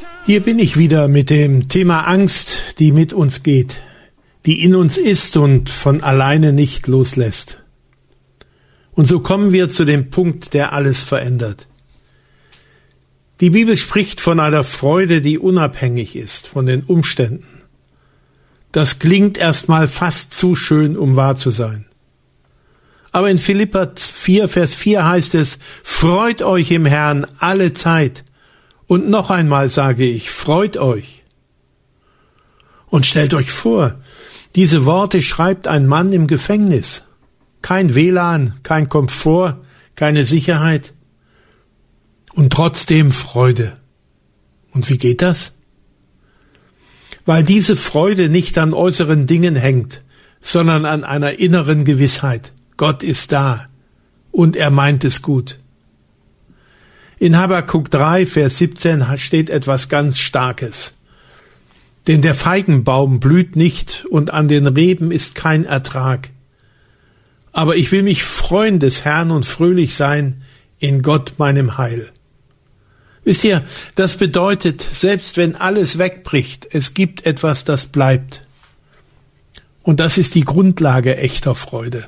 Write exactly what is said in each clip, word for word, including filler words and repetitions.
Hier bin ich wieder mit dem Thema Angst, die mit uns geht, die in uns ist und von alleine nicht loslässt. Und so kommen wir zu dem Punkt, der alles verändert. Die Bibel spricht von einer Freude, die unabhängig ist von den Umständen. Das klingt erstmal fast zu schön, um wahr zu sein. Aber in Philipper vier, Vers vier heißt es, freut euch im Herrn alle Zeit. Und noch einmal sage ich, freut euch. Und stellt euch vor, diese Worte schreibt ein Mann im Gefängnis. Kein W L A N, kein Komfort, keine Sicherheit. Und trotzdem Freude. Und wie geht das? Weil diese Freude nicht an äußeren Dingen hängt, sondern an einer inneren Gewissheit. Gott ist da und er meint es gut. In Habakuk drei, Vers siebzehn steht etwas ganz Starkes. Denn der Feigenbaum blüht nicht und an den Reben ist kein Ertrag. Aber ich will mich freuen des Herrn und fröhlich sein in Gott meinem Heil. Wisst ihr, das bedeutet, selbst wenn alles wegbricht, es gibt etwas, das bleibt. Und das ist die Grundlage echter Freude.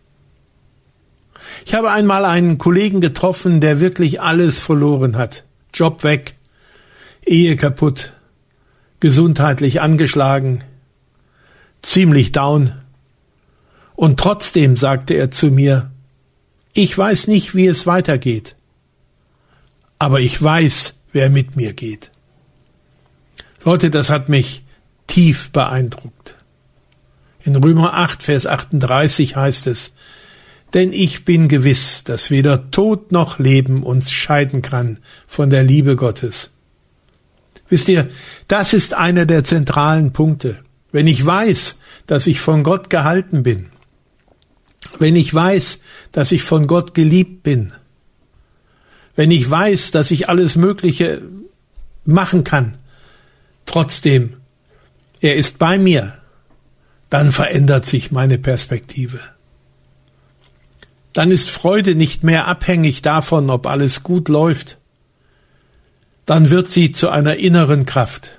Ich habe einmal einen Kollegen getroffen, der wirklich alles verloren hat. Job weg, Ehe kaputt, gesundheitlich angeschlagen, ziemlich down. Und trotzdem sagte er zu mir, ich weiß nicht, wie es weitergeht, aber ich weiß, wer mit mir geht. Leute, das hat mich tief beeindruckt. In Römer acht, Vers achtunddreißig heißt es, denn ich bin gewiss, dass weder Tod noch Leben uns scheiden kann von der Liebe Gottes. Wisst ihr, das ist einer der zentralen Punkte. Wenn ich weiß, dass ich von Gott gehalten bin, wenn ich weiß, dass ich von Gott geliebt bin, wenn ich weiß, dass ich alles Mögliche machen kann, trotzdem, er ist bei mir, dann verändert sich meine Perspektive. Dann ist Freude nicht mehr abhängig davon, ob alles gut läuft. Dann wird sie zu einer inneren Kraft.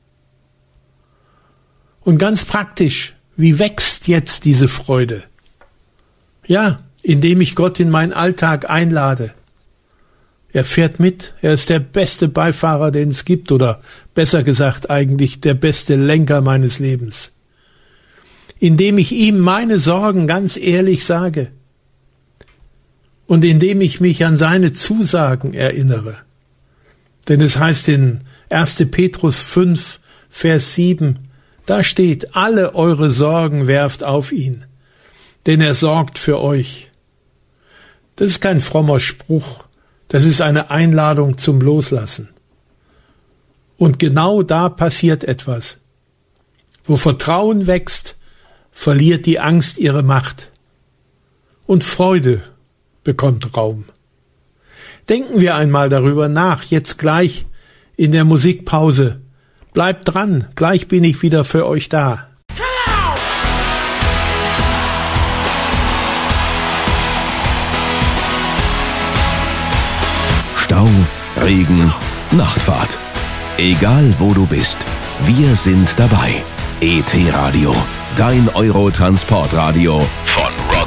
Und ganz praktisch, wie wächst jetzt diese Freude? Ja, indem ich Gott in meinen Alltag einlade. Er fährt mit, er ist der beste Beifahrer, den es gibt, oder besser gesagt eigentlich der beste Lenker meines Lebens. Indem ich ihm meine Sorgen ganz ehrlich sage. Und indem ich mich an seine Zusagen erinnere. Denn es heißt in erster Petrus fünf, Vers sieben, da steht, alle eure Sorgen werft auf ihn, denn er sorgt für euch. Das ist kein frommer Spruch, das ist eine Einladung zum Loslassen. Und genau da passiert etwas. Wo Vertrauen wächst, verliert die Angst ihre Macht. Und Freude bekommt Raum. Denken wir einmal darüber nach, jetzt gleich in der Musikpause. Bleibt dran, gleich bin ich wieder für euch da. Stau, Regen, Nachtfahrt. Egal wo du bist, wir sind dabei. E T Radio, dein Eurotransportradio von